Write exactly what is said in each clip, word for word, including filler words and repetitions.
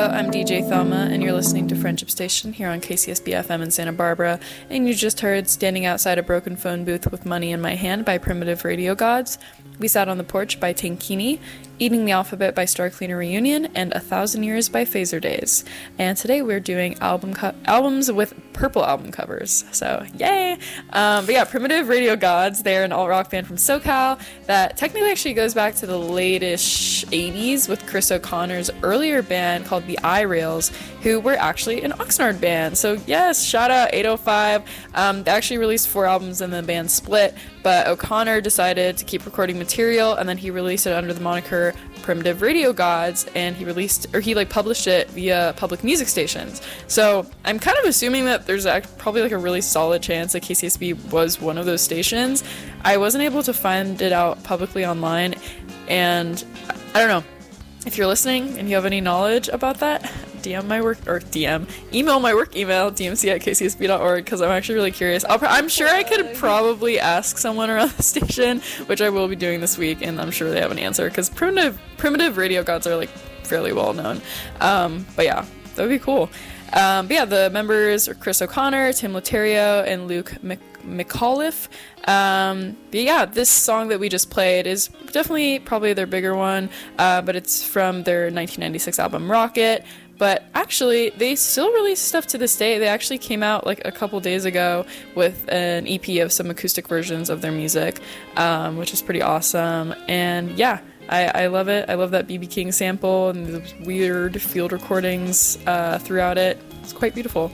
I'm D J Thelma, and you're listening to Friendship Station here on K C S B F M in Santa Barbara, and you just heard Standing Outside a Broken Phone Booth with Money in My Hand by Primitive Radio Gods, We Sat on the Porch by Tankini, Eating the Alphabet by Star Cleaner Reunion, and A Thousand Years by Phaser Days. And today we're doing album co- albums with purple album covers, so yay! Um, but yeah, Primitive Radio Gods, they're an alt-rock band from SoCal that technically actually goes back to the late-ish eighties with Chris O'Connor's earlier band called the I-Rails, who were actually an Oxnard band. So yes, shout out eight oh five. Um, they actually released four albums and the band split, but O'Connor decided to keep recording material, and then he released it under the moniker Primitive Radio Gods, and he released, or he like published it via public music stations. So I'm kind of assuming that there's act- probably like a really solid chance that K C S B was one of those stations. I wasn't able to find it out publicly online, and I don't know. If you're listening and you have any knowledge about that, D M my work, or D M, email my work email, d m c at k c s b dot org, because I'm actually really curious. I'll, I'm sure I could probably ask someone around the station, which I will be doing this week, and I'm sure they have an answer, because primitive, primitive Radio Gods are, like, fairly well known. Um, but yeah, that would be cool. Um, but yeah, the members are Chris O'Connor, Tim Laterio, and Luke Mc- McAuliffe. Um, but yeah, this song that we just played is definitely probably their bigger one, uh, but it's from their nineteen ninety-six album Rocket. But actually, they still release stuff to this day. They actually came out like a couple days ago with an E P of some acoustic versions of their music, um, which is pretty awesome. And yeah, I, I love it. I love that B B King sample and the weird field recordings uh, throughout it. It's quite beautiful.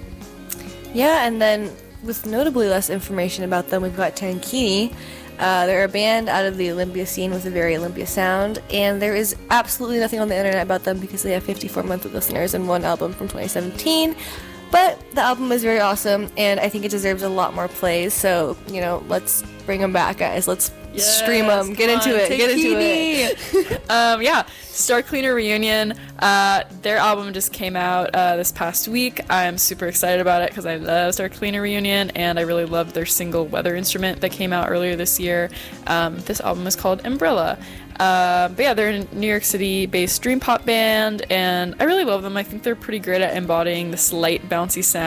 Yeah, and then with notably less information about them, we've got Tankini. Uh, they're a band out of the Olympia scene with a very Olympia sound, and there is absolutely nothing on the internet about them because they have fifty-four monthly listeners and one album from twenty seventeen. But the album is very awesome, and I think it deserves a lot more plays. So, you know, let's bring them back, guys. Let's yes, stream them. Get into on, it. Get into it. um, yeah, Star Cleaner Reunion. Uh, their album just came out uh, this past week. I'm super excited about it because I love Star Cleaner Reunion, and I really loved their single Weather Instrument that came out earlier this year. Um, this album is called Umbrella. Uh, but yeah, they're a New York City-based dream pop band, and I really love them. I think they're pretty great at embodying this light, bouncy sound.